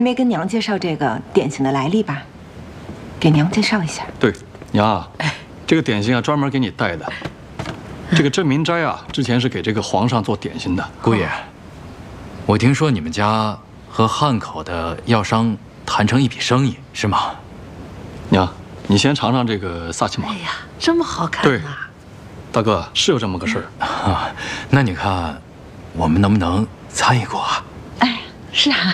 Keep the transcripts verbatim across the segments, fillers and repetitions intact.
没跟娘介绍这个点心的来历吧？给娘介绍一下。 对，娘啊，这个点心啊，专门给你带的。这个镇民斋啊，之前是给这个皇上做点心的。 姑爷，我听说你们家和汉口的药商谈成一笔生意，是吗？ 娘，你先尝尝这个萨其马。 哎呀，这么好看对， 啊！ 大哥是有这么个事儿啊。那你看，我们能不能参与过啊？ 哎，是啊。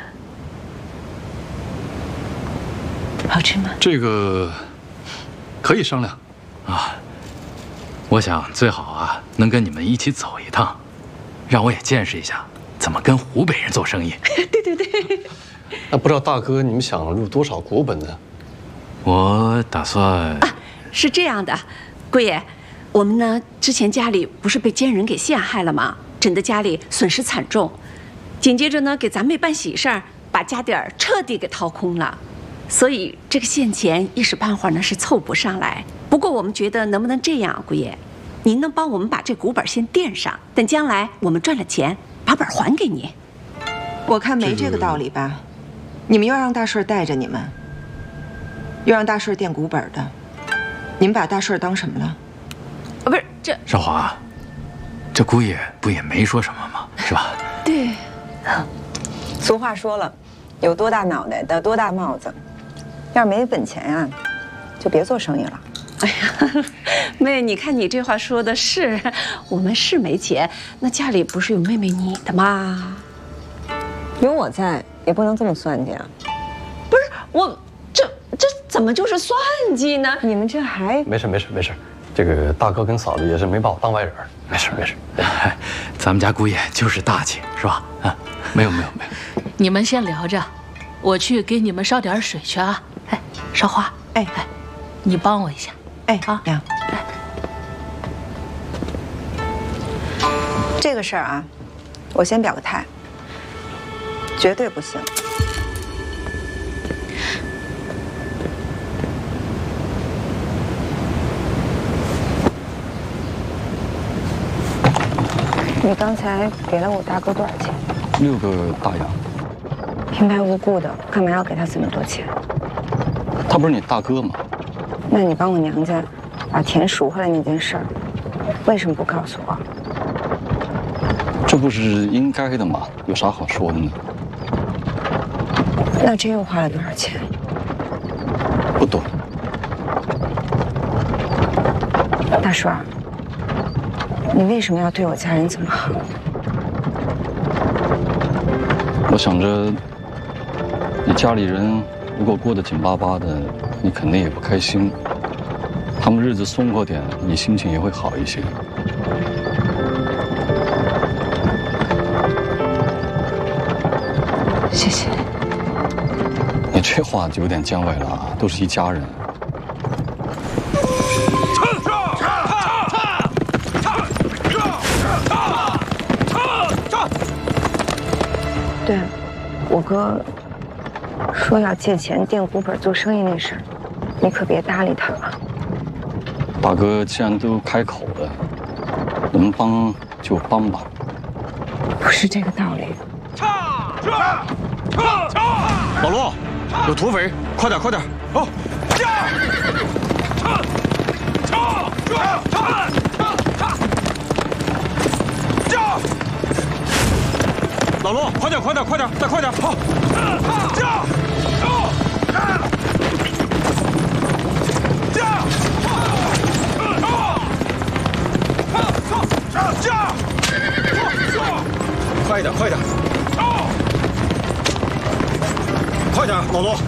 好吃吗？ 这个可以商量， 啊，我想最好啊能跟你们一起走一趟，让我也见识一下怎么跟湖北人做生意。 对对对。 那不知道大哥你们想入多少股本呢？ 我打算啊，是这样的，姑爷，我们呢之前家里不是被奸人给陷害了吗？整的家里损失惨重，紧接着呢给咱妹办喜事儿，把家底儿彻底给掏空了。 所以这个现钱一时半会儿呢是凑不上来。不过我们觉得能不能这样，姑爷，您能帮我们把这股本先垫上，等将来我们赚了钱，把本还给你。 我看没这个道理吧？你们又让大顺带着你们，又让大顺垫股本的，你们把大顺当什么了？ 啊，不是这少华，这姑爷不也没说什么吗？是吧？ 对。 俗话说了，有多大脑袋戴多大帽子。 要是没本钱啊，就别做生意了。 哎呀，妹，你看你这话说的是，我们是没钱，那家里不是有妹妹你的吗？ 有我在，也不能这么算计啊。 不是我，这这怎么就是算计呢？ 你们这还没事没事没事，这个大哥跟嫂子也是没把我当外人，没事没事。 哎，咱们家姑爷就是大气，是吧？啊， 没有没有没有。 你们先聊着，我去给你们烧点水去啊。 哎，少华， 哎哎，你帮我一下， 哎啊， 娘， 来， 这个事儿啊，我先表个态，绝对不行。你刚才给了我大哥多少钱？ 六个大洋。 平白无故的，干嘛要给他这么多钱？ 他不是你大哥吗？ 那你帮我娘家把钱赎回来那件事儿，为什么不告诉我？ 这不是应该的吗？有啥好说的呢？ 那这又花了多少钱？ 不多。 大叔儿，你为什么要对我家人这么好？ 我想着，你家里人。 如果过得紧巴巴的，你肯定也不开心。他们日子松活点，你心情也会好一些。 谢谢。 你这话就有点见外了啊，都是一家人。 对，我哥。 说要借钱垫股本做生意那事儿，你可别搭理他啊！ 大哥既然都开口了，能帮就帮吧。 不是这个道理。 老罗，有土匪，快点快点！好。老罗，快点快点快点，再快点！好。 快点，快点！快点，老罗！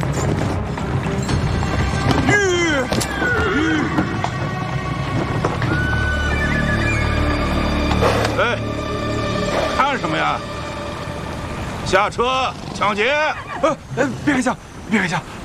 吁吁！ 哎，看什么呀？下车抢劫！ 呃，呃，别开枪，别开枪！